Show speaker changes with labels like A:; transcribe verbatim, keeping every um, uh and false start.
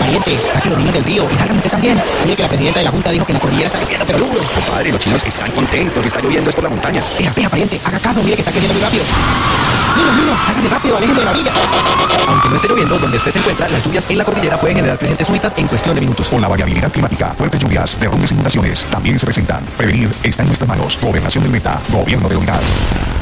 A: pariente, saque los niños del río y salgan usted también. Mire que la presidenta de la Junta dijo que la cordillera está lloviendo, pero duro.
B: Compadre, los chinos están contentos, está lloviendo, es por la montaña.
A: Deja, deja, pariente, haga caso, mire que está cayendo muy rápido. Niños, niños, háganse rápido, aléjense de la orilla.
B: Aunque no esté lloviendo, donde usted se encuentra, las lluvias en la cordillera pueden generar crecientes súbitas en cuestión de minutos.
C: Con la variabilidad climática, fuertes lluvias, derrumbes e inundaciones también se presentan. Prevenir está en nuestras manos. Gobernación del Meta, Gobierno de Unidad.